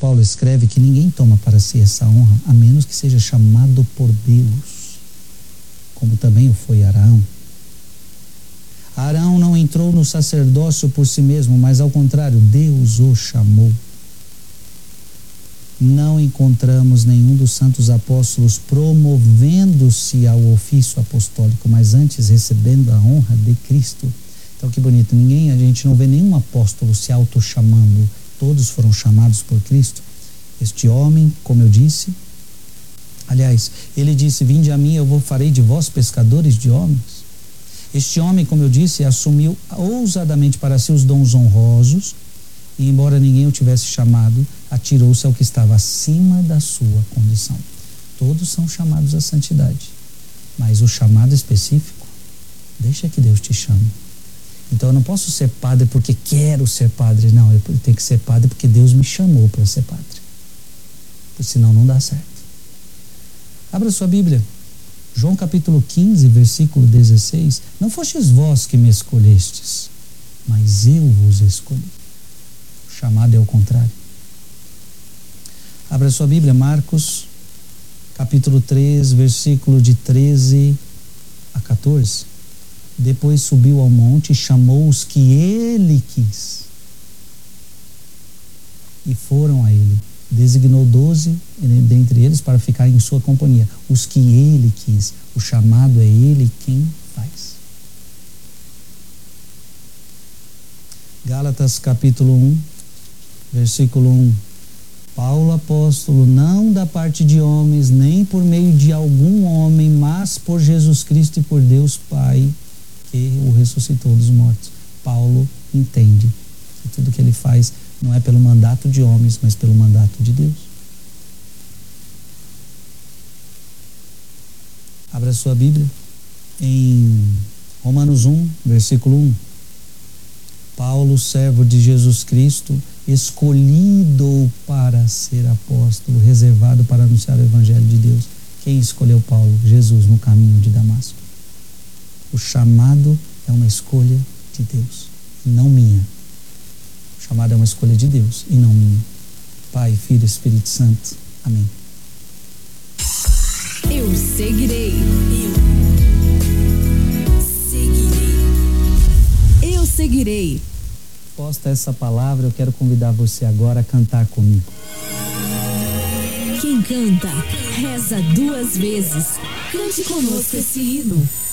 Paulo escreve que ninguém toma para si essa honra, a menos que seja chamado por Deus, como também o foi Arão. Arão não entrou no sacerdócio por si mesmo, mas ao contrário, Deus o chamou. Não encontramos nenhum dos santos apóstolos promovendo-se ao ofício apostólico, mas antes recebendo a honra de Cristo. Então que bonito, a gente não vê nenhum apóstolo se auto-chamando, todos foram chamados por Cristo. Este homem, como eu disse, aliás, ele disse: vinde a mim, eu farei de vós pescadores de homens. Este homem, como eu disse, assumiu ousadamente para si os dons honrosos e, embora ninguém o tivesse chamado, atirou-se ao que estava acima da sua condição. Todos são chamados à santidade, mas o chamado específico, deixa que Deus te chame. Então eu não posso ser padre porque quero ser padre, não, eu tenho que ser padre porque Deus me chamou para ser padre, porque senão não dá certo. Abra sua Bíblia, João capítulo 15, versículo 16. Não fostes vós que me escolhestes, mas eu vos escolhi. O chamado é o contrário. Abra sua Bíblia, Marcos capítulo 3, versículo de 13 a 14. Depois subiu ao monte e chamou os que ele quis, e foram a ele. Designou 12 dentre eles para ficar em sua companhia, os que ele quis. O chamado é ele quem faz. Gálatas capítulo 1, versículo 1. Paulo, apóstolo, não da parte de homens, nem por meio de algum homem, mas por Jesus Cristo e por Deus Pai, que o ressuscitou dos mortos. Paulo entende que tudo que ele faz não é pelo mandato de homens, mas pelo mandato de Deus. Abra sua Bíblia em Romanos 1, versículo 1. Paulo, servo de Jesus Cristo, escolhido para ser apóstolo, reservado para anunciar o Evangelho de Deus. Quem escolheu Paulo? Jesus, no caminho de Damasco. O chamado é uma escolha de Deus, não minha. O chamado é uma escolha de Deus e não minha. Pai, Filho, Espírito Santo. Amém. Eu seguirei. Eu seguirei. Posta essa palavra, eu quero convidar você agora a cantar comigo. Quem canta, reza 2 vezes. Cante conosco esse hino.